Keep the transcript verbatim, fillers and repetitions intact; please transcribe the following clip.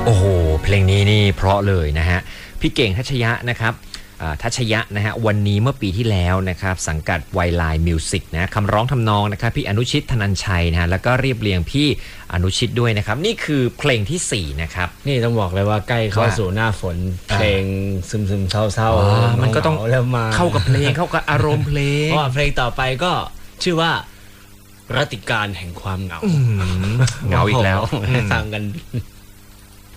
โอ้โหเพลงนี้นี่เพราะเลยนะฮะพี่เก่งทัชยะนะครับทัชยะนะฮะวันนี้เมื่อปีที่แล้วนะครับสังกัดไวไลน์มิวสิกนะคำร้องทำนองนะครับพี่อนุชิตธนัญชัยนะฮะแล้วก็เรียบเรียงพี่อนุชิตด้วยนะครับนี่คือเพลงที่สี่นะครับนี่ต้องบอกเลยว่าใกล้เข้าสู่หน้าฝนเพลงซึมๆเศร้าๆมันก็ต้องเข้ากับเพลงเข้ากับอารมณ์เพลงเพราะเพลงต่อไปก็ชื่อว่ารัติการแห่งความเหงาเหงาอีกแล้วฟังกัน